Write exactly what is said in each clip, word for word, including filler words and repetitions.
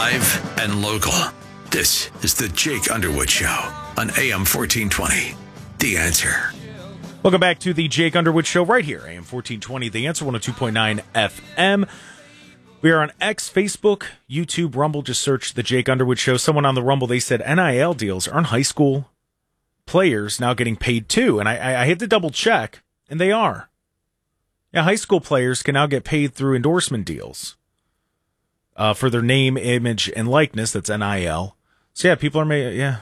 Live and local. This is the Jake Underwood Show on A M fourteen twenty. The Answer. Welcome back to the Jake Underwood Show right here, A M fourteen twenty, The Answer, one oh two point nine F M. We are on X, Facebook, YouTube, Rumble. Just search the Jake Underwood Show. Someone on the Rumble, they said N I L deals aren't high school players now getting paid too. And I, I, I had to double check, and they are. Yeah, high school players can now get paid through endorsement deals uh, for their name, image, and likeness. That's N I L. So yeah, people are made. Yeah.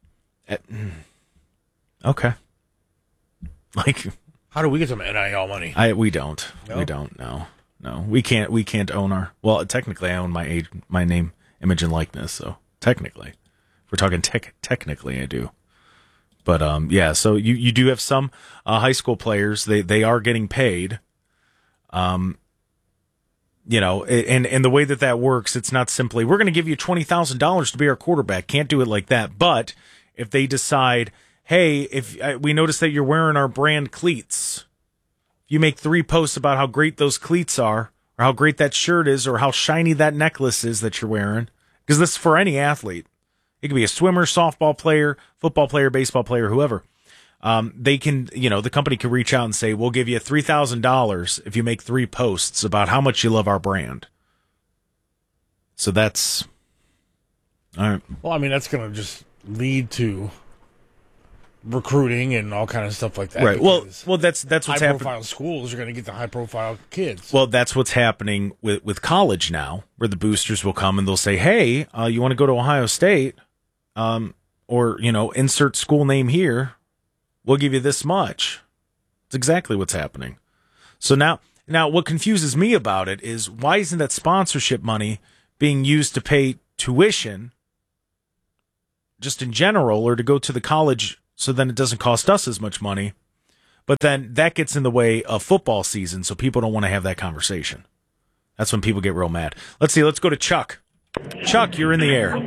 Okay. Like, how do we get some N I L money? I we don't. No? We don't. No. No. We can't. We can't own our. Well, technically, I own my age, my name, image, and likeness. So technically, if we're talking tech. Technically, I do. But um, yeah. So you, you do have some uh, high school players. They they are getting paid. Um. You know, and and the way that that works, it's not simply we're going to give you twenty thousand dollars to be our quarterback. Can't do it like that. But if they decide, hey, if uh, we notice that you're wearing our brand cleats, you make three posts about how great those cleats are, or how great that shirt is, or how shiny that necklace is that you're wearing. Because this is for any athlete. It could be a swimmer, softball player, football player, baseball player, whoever. Um, they can, you know, the company can reach out and say, we'll give you three thousand dollars if you make three posts about how much you love our brand. So that's, all right. Well, I mean, that's going to just lead to recruiting and all kind of stuff like that. Right. Well, well, that's that's what's happening. High-profile schools are going to get the high-profile kids. Well, that's what's happening with, with college now, where the boosters will come and they'll say, hey, uh, you want to go to Ohio State, um, or, you know, insert school name here. We'll give you this much. It's exactly what's happening. So now, now what confuses me about it is why isn't that sponsorship money being used to pay tuition just in general, or to go to the college so then it doesn't cost us as much money? But then that gets in the way of football season, so people don't want to have that conversation. That's when people get real mad. Let's see. Let's go to Chuck. Chuck, you're in the air.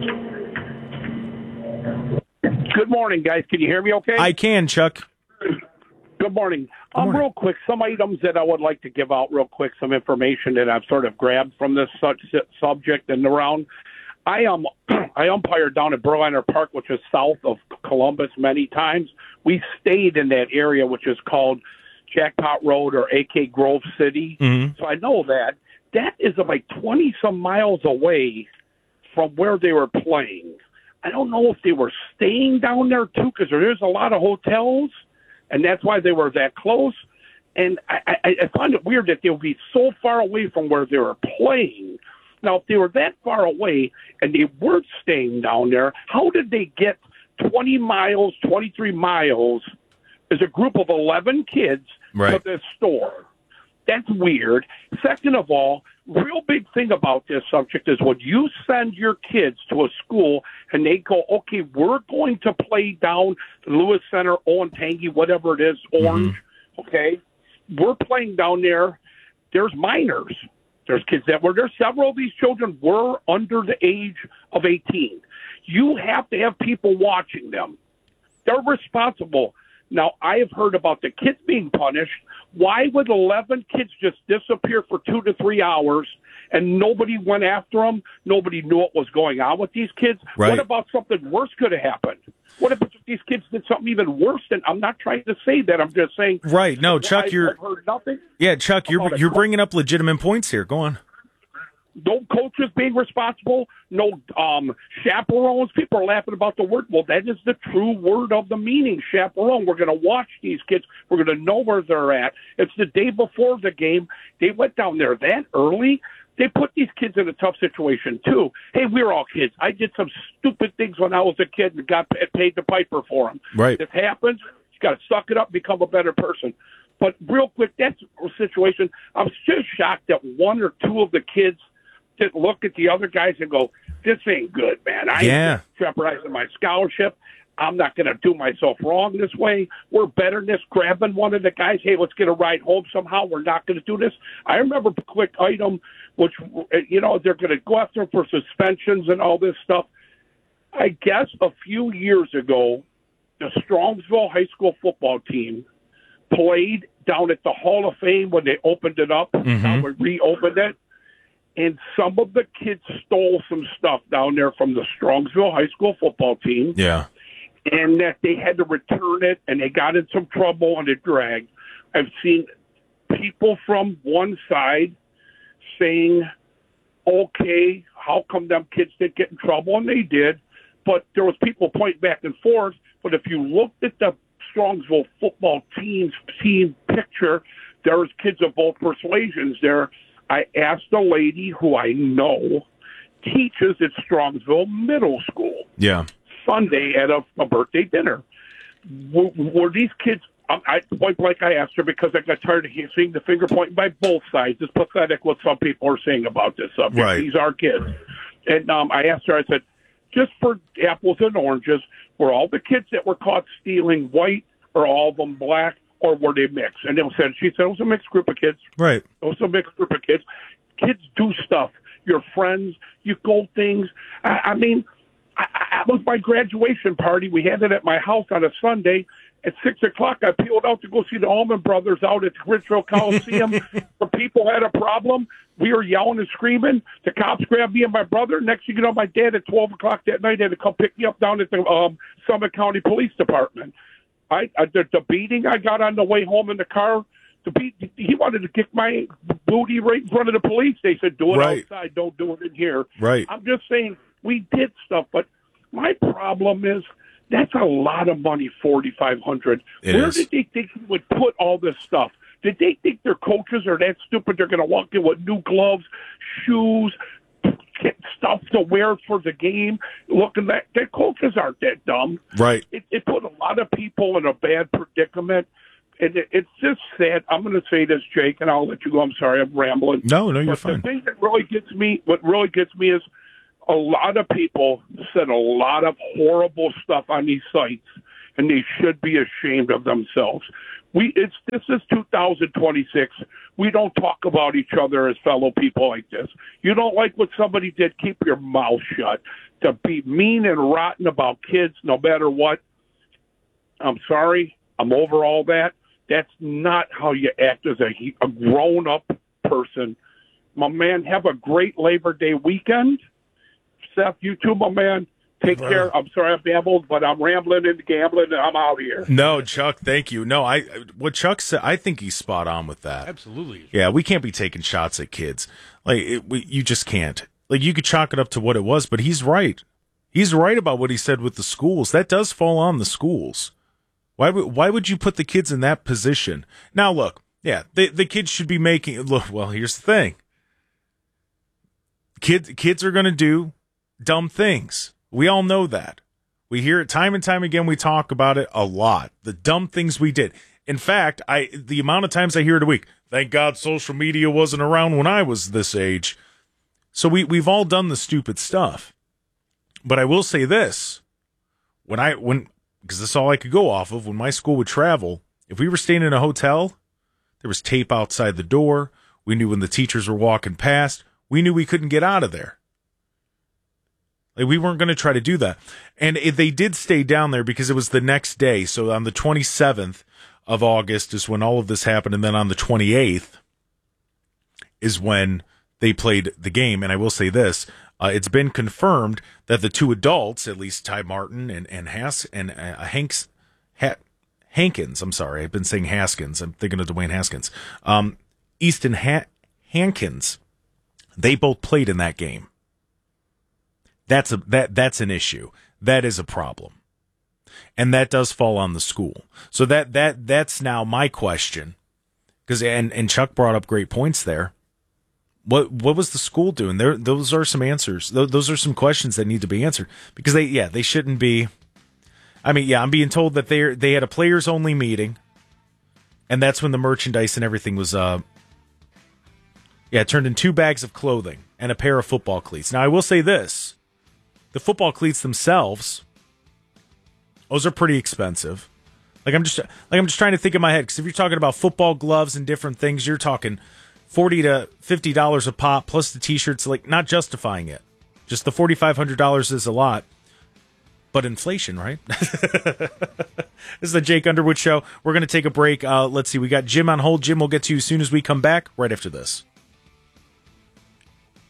Good morning, guys. Can you hear me okay? I can, Chuck. Good morning. Good Um, morning. real quick, some items that I would like to give out real quick, some information that I've sort of grabbed from this such subject and around. I um I umpired down at Berliner Park, which is south of Columbus, many times. We stayed in that area, which is called Jackpot Road or A K Grove City. Mm-hmm. So I know that. That is like twenty-some miles away from where they were playing. I don't know if they were staying down there, too, because there's a lot of hotels, and that's why they were that close. And I, I, I find it weird that they would be so far away from where they were playing. Now, if they were that far away and they weren't staying down there, how did they get twenty miles, twenty-three miles as a group of eleven kids Right. to this store? That's weird. Second of all, real big thing about this subject is when you send your kids to a school and they go, okay, we're going to play down Lewis Center, Olentangy, whatever it is, Orange, mm-hmm. okay? We're playing down there. There's minors. There's kids that were there. Several of these children were under the age of eighteen. You have to have people watching them. They're responsible. Now, I have heard about the kids being punished. Why would eleven kids just disappear for two to three hours and nobody went after them? Nobody knew what was going on with these kids? Right. What about something worse could have happened? What if these kids did something even worse? Than I'm not trying to say that. I'm just saying. Right. No, Chuck, I, you're. I've heard nothing. Yeah, Chuck, you're you're bringing up legitimate points here. Go on. No coaches being responsible, no um, chaperones. People are laughing about the word. Well, that is the true word of the meaning, chaperone. We're going to watch these kids. We're going to know where they're at. It's the day before the game. They went down there that early. They put these kids in a tough situation, too. Hey, we're all kids. I did some stupid things when I was a kid and got paid the piper for them. Right. It happens. You got to suck it up, become a better person. But real quick, that's a situation. I was just shocked that one or two of the kids didn't look at the other guys and go, this ain't good, man. I Yeah. ain't jeopardizing my scholarship. I'm not going to do myself wrong this way. We're better than this. Grabbing one of the guys, hey, let's get a ride home somehow. We're not going to do this. I remember a quick item, which, you know, they're going to go after him for suspensions and all this stuff. I guess a few years ago, the Strongsville high school football team played down at the Hall of Fame when they opened it up. Mm-hmm. Now we reopened it. and some of the kids stole some stuff down there from the Strongsville High School football team. Yeah. And that they had to return it, and they got in some trouble, and it dragged. I've seen people from one side saying, okay, how come them kids didn't get in trouble? And they did. But there was people pointing back and forth. But if you looked at the Strongsville football team's team picture, there was kids of both persuasions there. I asked a lady who I know teaches at Strongsville Middle School. Yeah. Sunday at a, a birthday dinner. Were, were these kids, I, I point blank I asked her because I got tired of seeing the finger pointing by both sides. It's pathetic what some people are saying about this subject. Right. These are kids. And um, I asked her, I said, just for apples and oranges, were all the kids that were caught stealing white or all of them black, or were they mixed? And they said, she said it was a mixed group of kids. Right. It was a mixed group of kids. Kids do stuff. Your friends, you go things. I, I mean, I, I, it was my graduation party. We had it at my house on a Sunday. At six o'clock, I peeled out to go see the Allman Brothers out at the Richfield Coliseum. The people had a problem. We were yelling and screaming. The cops grabbed me and my brother. Next thing you know, my dad at twelve o'clock that night had to come pick me up down at the um, Summit County Police Department. I, I the, the beating I got on the way home in the car, the beat, he wanted to kick my booty right in front of the police. They said, do it Right. outside, don't do it in here. Right. I'm just saying, we did stuff, but my problem is that's a lot of money, forty-five hundred dollars. Where is. did they think we would put all this stuff? Did they think their coaches are that stupid they're going to walk in with new gloves, shoes, get stuff to wear for the game? Looking that their coaches aren't that dumb. Right. It, it put a lot of people in a bad predicament. And it, it's just sad. I'm going to say this, Jake, and I'll let you go. I'm sorry, I'm rambling. No, no, you're but fine. The thing that really gets me, what really gets me is a lot of people said a lot of horrible stuff on these sites, and they should be ashamed of themselves. We it's this is two thousand twenty-six. We don't talk about each other as fellow people like this. You don't like what somebody did, keep your mouth shut. To be mean and rotten about kids, no matter what, I'm sorry. I'm over all that. That's not how you act as a, a grown-up person. My man, have a great Labor Day weekend. Seth, you too, my man. Take Bro. care. I'm sorry I babbled, but I'm rambling and gambling, and I'm out here. No, Chuck, thank you. No, I what Chuck said, I think he's spot on with that. Absolutely. Yeah, we can't be taking shots at kids. Like, it, we, you just can't. Like, you could chalk it up to what it was, but he's right. He's right about what he said with the schools. That does fall on the schools. Why would why would you put the kids in that position? Now, look, yeah, the the kids should be making. Look, well, here's the thing. Kids kids are going to do dumb things. We all know that. We hear it time and time again. We talk about it a lot. The dumb things we did. In fact, I the amount of times I hear it a week. Thank God social media wasn't around when I was this age. So we we've all done the stupid stuff. But I will say this: when I when because this is all I could go off of when my school would travel. If we were staying in a hotel, there was tape outside the door. We knew when the teachers were walking past. We knew we couldn't get out of there. Like, we weren't going to try to do that. And if they did stay down there because it was the next day. So on the twenty-seventh of August is when all of this happened. And then on the twenty-eighth is when they played the game. And I will say this. Uh, it's been confirmed that the two adults, at least Ty Martin and, and, Has, and uh, Hanks, ha, Hankins, I'm sorry. I've been saying Haskins. I'm thinking of Dwayne Haskins. Um, Easton ha- Hankins, they both played in that game. That's a that that's an issue. That is a problem, and that does fall on the school. So that that that's now my question, because and and Chuck brought up great points there. What what was the school doing? There, those are some answers. Those are some questions that need to be answered because they yeah they shouldn't be. I mean yeah, I'm being told that they they had a players only meeting, and that's when the merchandise and everything was uh yeah turned in two bags of clothing and a pair of football cleats. Now I will say this. The football cleats themselves, those are pretty expensive. Like I'm just like I'm just trying to think in my head because if you're talking about football gloves and different things, you're talking forty to fifty dollars a pop plus the t-shirts. Like not justifying it, just the forty five hundred dollars is a lot, but inflation, right? This is the Jake Underwood Show. We're going to take a break. Uh, let's see, we got Jim on hold. Jim, we'll get to you as soon as we come back. Right after this.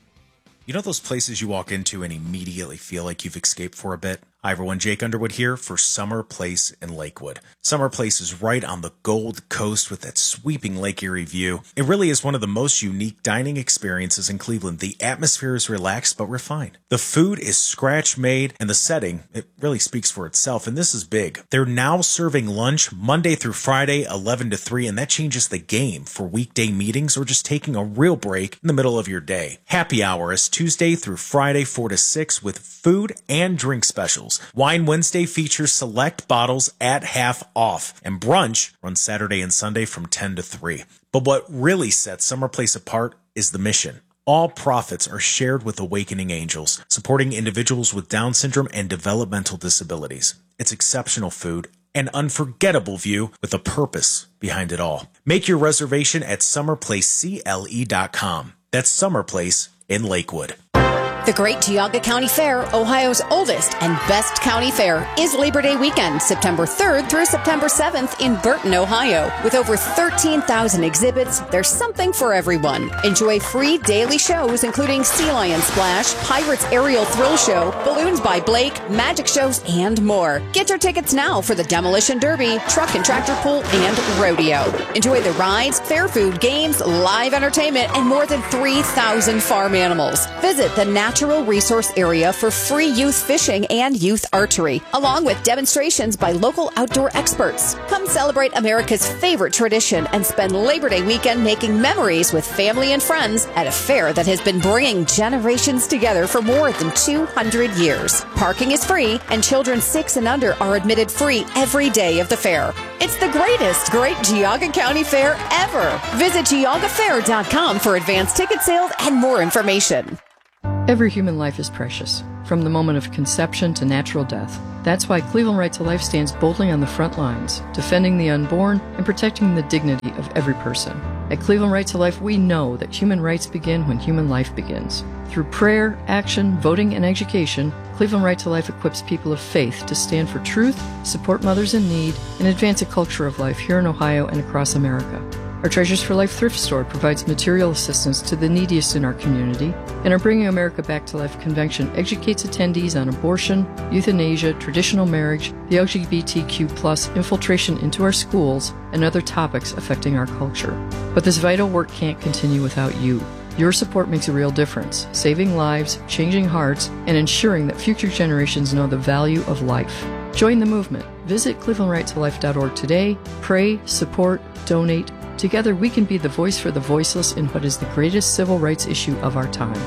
You know those places you walk into and immediately feel like you've escaped for a bit? Hi everyone, Jake Underwood here for Summer Place in Lakewood. Summer Place is right on the Gold Coast with that sweeping Lake Erie view. It really is one of the most unique dining experiences in Cleveland. The atmosphere is relaxed but refined. The food is scratch-made, and the setting, it really speaks for itself, and this is big. They're now serving lunch Monday through Friday, eleven to three, and that changes the game for weekday meetings or just taking a real break in the middle of your day. Happy hour is Tuesday through Friday, four to six, with food and drink specials. Wine Wednesday features select bottles at half off, and brunch runs Saturday and Sunday from ten to three. But what really sets Summer Place apart is the mission. All profits are shared with Awakening Angels, supporting individuals with Down syndrome and developmental disabilities. It's exceptional food, an unforgettable view with a purpose behind it all. Make your reservation at summer place c l e dot com. That's Summer Place in Lakewood. The Great Geauga County Fair, Ohio's oldest and best county fair, is Labor Day weekend, September third through September seventh in Burton, Ohio. With over thirteen thousand exhibits, there's something for everyone. Enjoy free daily shows including Sea Lion Splash, Pirates Aerial Thrill Show, Balloons by Blake, magic shows, and more. Get your tickets now for the Demolition Derby, Truck and Tractor Pull, and Rodeo. Enjoy the rides, fair food, games, live entertainment, and more than three thousand farm animals. Visit the Natural Resource Area for free youth fishing and youth archery, along with demonstrations by local outdoor experts. Come celebrate America's favorite tradition and spend Labor Day weekend making memories with family and friends at a fair that has been bringing generations together for more than two hundred years. Parking is free, and children six and under are admitted free every day of the fair. It's the greatest Great Geauga County Fair ever. Visit geauga fair dot com for advanced ticket sales and more information. Every human life is precious, from the moment of conception to natural death. That's why Cleveland Right to Life stands boldly on the front lines, defending the unborn and protecting the dignity of every person. At Cleveland Right to Life, we know that human rights begin when human life begins. Through prayer, action, voting, and education, Cleveland Right to Life equips people of faith to stand for truth, support mothers in need, and advance a culture of life here in Ohio and across America. Our Treasures for Life thrift store provides material assistance to the neediest in our community, and our Bringing America Back to Life convention educates attendees on abortion, euthanasia, traditional marriage, the L G B T Q plus infiltration into our schools, and other topics affecting our culture. But this vital work can't continue without you. Your support makes a real difference, saving lives, changing hearts, and ensuring that future generations know the value of life. Join the movement. Visit cleveland right to life dot org today. Pray, support, donate. Together we can be the voice for the voiceless in what is the greatest civil rights issue of our time.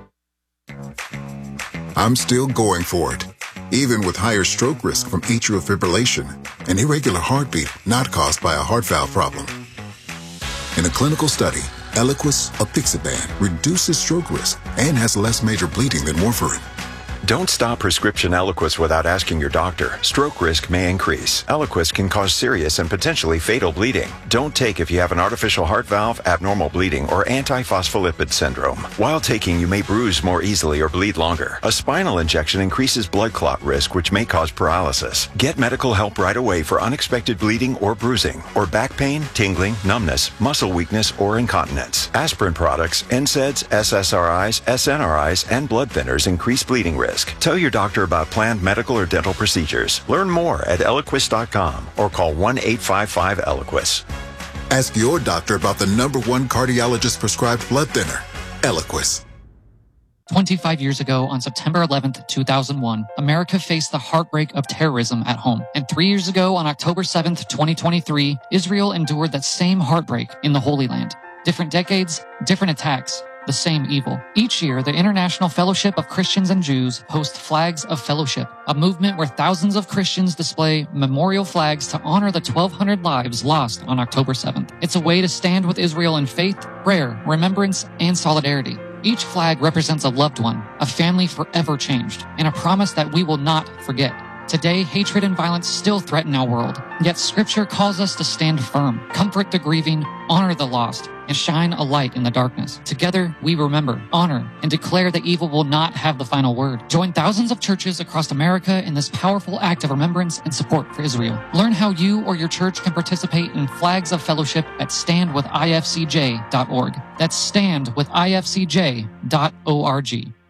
I'm still going for it, even with higher stroke risk from atrial fibrillation, an irregular heartbeat not caused by a heart valve problem. In a clinical study, Eliquis, apixaban, reduces stroke risk and has less major bleeding than warfarin. Don't stop prescription Eliquis without asking your doctor. Stroke risk may increase. Eliquis can cause serious and potentially fatal bleeding. Don't take if you have an artificial heart valve, abnormal bleeding, or antiphospholipid syndrome. While taking, you may bruise more easily or bleed longer. A spinal injection increases blood clot risk, which may cause paralysis. Get medical help right away for unexpected bleeding or bruising, or back pain, tingling, numbness, muscle weakness, or incontinence. Aspirin products, N SAIDs, S S R Is, S N R Is, and blood thinners increase bleeding risk. Tell your doctor about planned medical or dental procedures. Learn more at eliquis dot com or call one eight five five Eliquis. Ask your doctor about the number one cardiologist prescribed blood thinner, Eliquis. twenty-five years ago, on September eleventh, two thousand one, America faced the heartbreak of terrorism at home. And three years ago, on October seventh, twenty twenty-three, Israel endured that same heartbreak in the Holy Land. Different decades, different attacks. The same evil. Each year, the International Fellowship of Christians and Jews hosts Flags of Fellowship, a movement where thousands of Christians display memorial flags to honor the twelve hundred lives lost on October seventh. It's a way to stand with Israel in faith, prayer, remembrance, and solidarity. Each flag represents a loved one, a family forever changed, and a promise that we will not forget. Today, hatred and violence still threaten our world, yet Scripture calls us to stand firm, comfort the grieving, honor the lost, and shine a light in the darkness. Together, we remember, honor, and declare that evil will not have the final word. Join thousands of churches across America in this powerful act of remembrance and support for Israel. Learn how you or your church can participate in Flags of Fellowship at stand with I F C J dot org. That's stand with I F C J dot org.